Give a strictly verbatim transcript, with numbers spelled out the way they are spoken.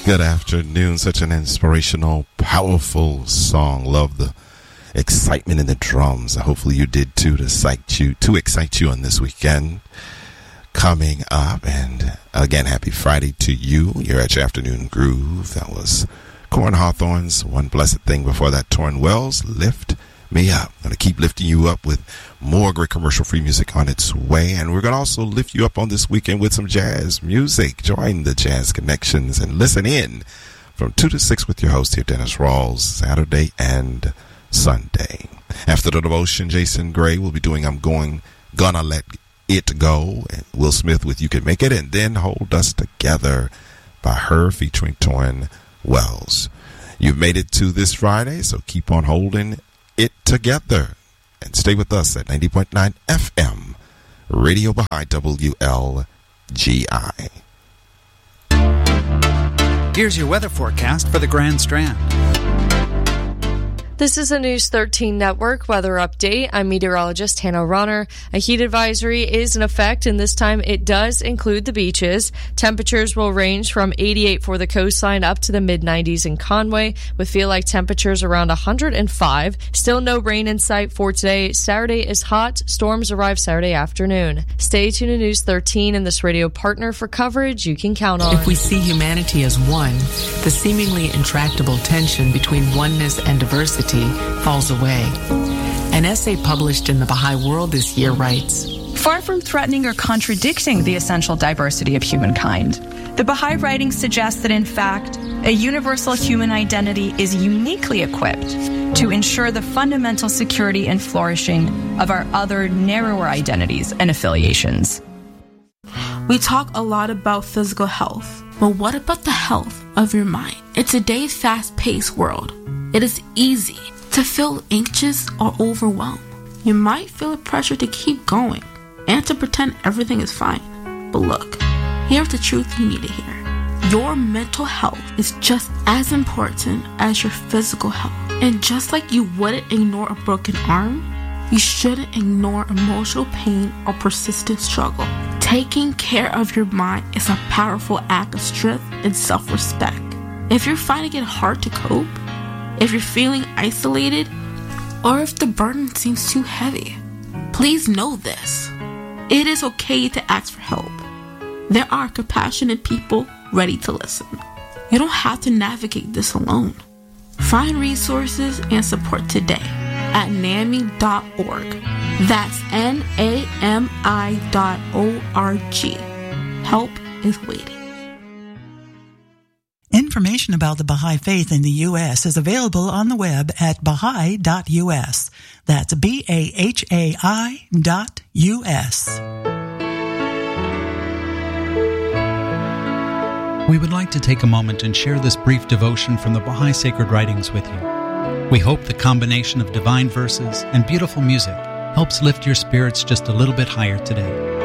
Good afternoon. Such an inspirational, powerful song. Love the excitement in the drums. Hopefully you did too, to excite you, to excite you on this weekend coming up. And again, happy Friday to you. You're at your afternoon groove. That was Corn Hawthorne's One Blessed Thing. Before that, Torrin Wells, Lift Me Up. I'm going to keep lifting you up with more great commercial-free music on its way. And we're going to also lift you up on this weekend with some jazz music. Join the Jazz Connections and listen in from two to six with your host here, Dennis Rawls, Saturday and Sunday. After the devotion, Jason Gray will be doing I'm Going, Gonna Let It Go. And Will Smith with You Can Make It. And then Hold Us Together by her featuring Torrin Wells. You've made it to this Friday, so keep on holding it together. And stay with us at ninety point nine F M, Radio Baha'i, W L G I. Here's your weather forecast for the Grand Strand. This is a News thirteen Network weather update. I'm meteorologist Hannah Ronner. A heat advisory is in effect, and this time it does include the beaches. Temperatures will range from eighty-eight for the coastline up to the mid nineties in Conway, with feel-like temperatures around one hundred five. Still no rain in sight for today. Saturday is hot. Storms arrive Saturday afternoon. Stay tuned to News thirteen and this radio partner for coverage you can count on. If we see humanity as one, the seemingly intractable tension between oneness and diversity falls away. An essay published in the Baha'i World this year writes, far from threatening or contradicting the essential diversity of humankind, the Baha'i writing suggests that in fact, a universal human identity is uniquely equipped to ensure the fundamental security and flourishing of our other narrower identities and affiliations. We talk a lot about physical health, but what about the health of your mind? In today's fast-paced world, it is easy to feel anxious or overwhelmed. You might feel a pressure to keep going and to pretend everything is fine. But look, here's the truth you need to hear. Your mental health is just as important as your physical health. And just like you wouldn't ignore a broken arm, you shouldn't ignore emotional pain or persistent struggle. Taking care of your mind is a powerful act of strength and self-respect. If you're finding it hard to cope, if you're feeling isolated, or if the burden seems too heavy, please know this. It is okay to ask for help. There are compassionate people ready to listen. You don't have to navigate this alone. Find resources and support today at N A M I dot org. That's N A M I dot O R G. Help is waiting. Information about the Baha'i Faith in the U S is available on the web at Baha'i dot U S. That's B A H A I dot U S. We would like to take a moment and share this brief devotion from the Baha'i Sacred Writings with you. We hope the combination of divine verses and beautiful music helps lift your spirits just a little bit higher today.